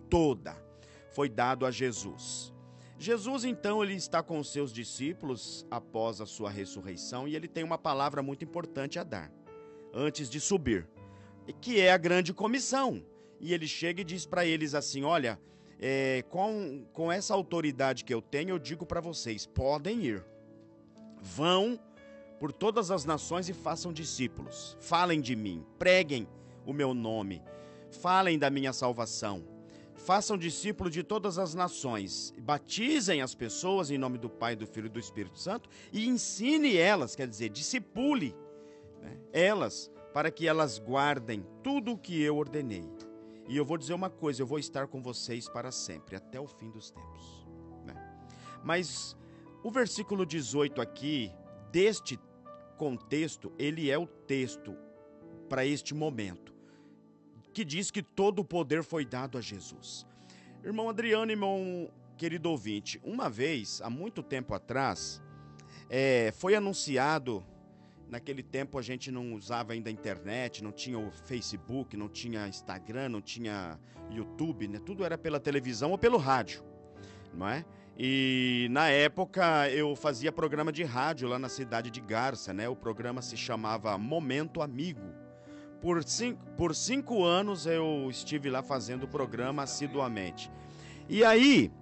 toda foi dado a Jesus. Jesus, então, ele está com os seus discípulos após a sua ressurreição e ele tem uma palavra muito importante a dar, antes de subir, que é a grande comissão. E ele chega e diz para eles assim, olha, com essa autoridade que eu tenho, eu digo para vocês, podem ir, vão por todas as nações e façam discípulos, falem de mim, preguem o meu nome, falem da minha salvação, façam discípulos de todas as nações, batizem as pessoas em nome do Pai, do Filho e do Espírito Santo e ensine elas, quer dizer, discipule, né, elas, para que elas guardem tudo o que eu ordenei. E eu vou dizer uma coisa, eu vou estar com vocês para sempre, até o fim dos tempos, né? Mas o versículo 18 aqui, deste contexto, ele é o texto para este momento, que diz que todo o poder foi dado a Jesus. Irmão Adriano, irmão querido ouvinte, uma vez, há muito tempo atrás, foi anunciado, naquele tempo a gente não usava ainda a internet, não tinha o Facebook, não tinha Instagram, não tinha YouTube, né? Tudo era pela televisão ou pelo rádio, não é? E na época eu fazia programa de rádio lá na cidade de Garça, né? O programa se chamava Momento Amigo. Por 5 anos eu estive lá fazendo o programa assiduamente. E aí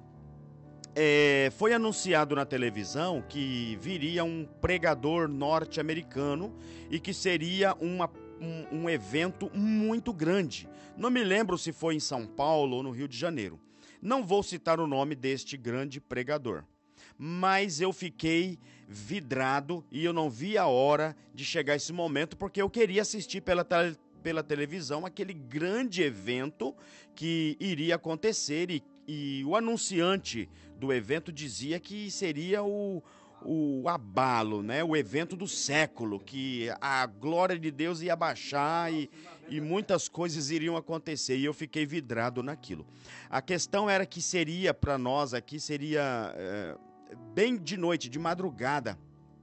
foi anunciado na televisão que viria um pregador norte-americano e que seria um evento muito grande. Não me lembro se foi em São Paulo ou no Rio de Janeiro. Não vou citar o nome deste grande pregador, mas eu fiquei vidrado e eu não vi a hora de chegar esse momento porque eu queria assistir pela televisão aquele grande evento que iria acontecer e o anunciante do evento dizia que seria o abalo, né? O evento do século, que a glória de Deus ia baixar e muitas coisas iriam acontecer, e eu fiquei vidrado naquilo. A questão era que seria, para nós aqui, seria bem de noite, de madrugada.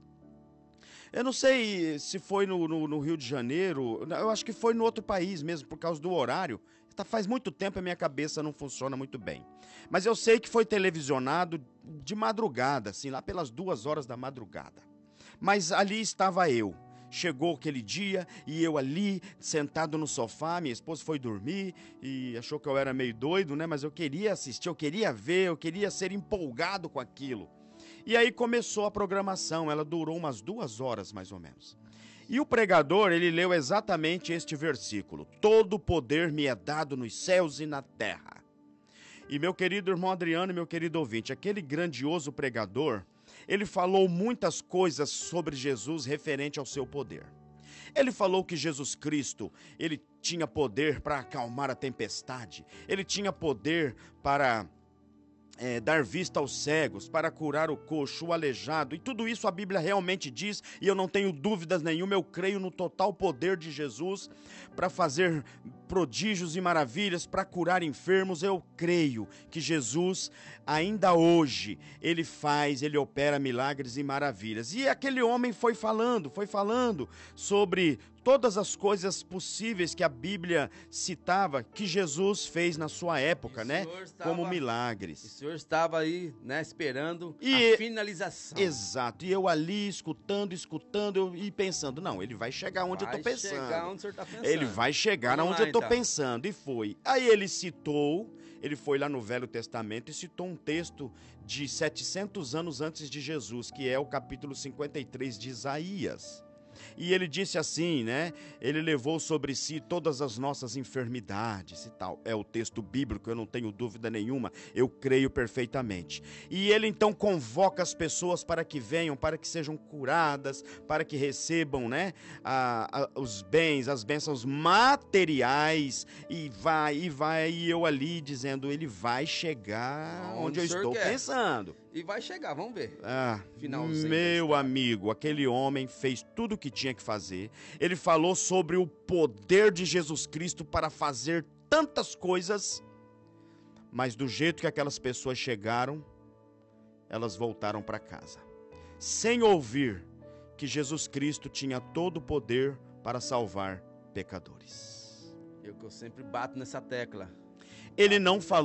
Eu não sei se foi no Rio de Janeiro, eu acho que foi no outro país mesmo, por causa do horário. Faz muito tempo, a minha cabeça não funciona muito bem. Mas eu sei que foi televisionado de madrugada, assim, lá pelas 2 horas da madrugada. Mas ali estava eu. Chegou aquele dia e eu ali, sentado no sofá, minha esposa foi dormir e achou que eu era meio doido, né? Mas eu queria assistir, eu queria ver, eu queria ser empolgado com aquilo. E aí começou a programação, ela durou umas 2 horas mais ou menos. E o pregador, ele leu exatamente este versículo: todo poder me é dado nos céus e na terra. E meu querido irmão Adriano e meu querido ouvinte, aquele grandioso pregador, ele falou muitas coisas sobre Jesus referente ao seu poder. Ele falou que Jesus Cristo, ele tinha poder para acalmar a tempestade, ele tinha poder para dar vista aos cegos, para curar o coxo, o aleijado, e tudo isso a Bíblia realmente diz, e eu não tenho dúvidas nenhuma, eu creio no total poder de Jesus para fazer prodígios e maravilhas, para curar enfermos. Eu creio que Jesus, ainda hoje, ele opera milagres e maravilhas. E aquele homem foi falando sobre todas as coisas possíveis que a Bíblia citava que Jesus fez na sua época, né? Como milagres. O senhor estava aí, né, esperando a finalização. Exato. E eu ali escutando e pensando, não, ele vai chegar onde eu estou pensando. Vai chegar onde o senhor está pensando. Ele vai chegar onde eu estou pensando. E foi. Aí ele foi lá no Velho Testamento e citou um texto de 700 anos antes de Jesus, que é o capítulo 53 de Isaías. E ele disse assim, né? Ele levou sobre si todas as nossas enfermidades e tal. É o texto bíblico, eu não tenho dúvida nenhuma, eu creio perfeitamente. E ele então convoca as pessoas para que venham, para que sejam curadas, para que recebam, né? Os bens, as bênçãos materiais. E eu ali dizendo, ele vai chegar onde eu estou pensando. E vai chegar, vamos ver. Finalzinho. Meu amigo, aquele homem fez tudo o que tinha que fazer. Ele falou sobre o poder de Jesus Cristo para fazer tantas coisas, mas do jeito que aquelas pessoas chegaram, elas voltaram para casa, sem ouvir que Jesus Cristo tinha todo o poder para salvar pecadores. Eu sempre bato nessa tecla. Ele não falou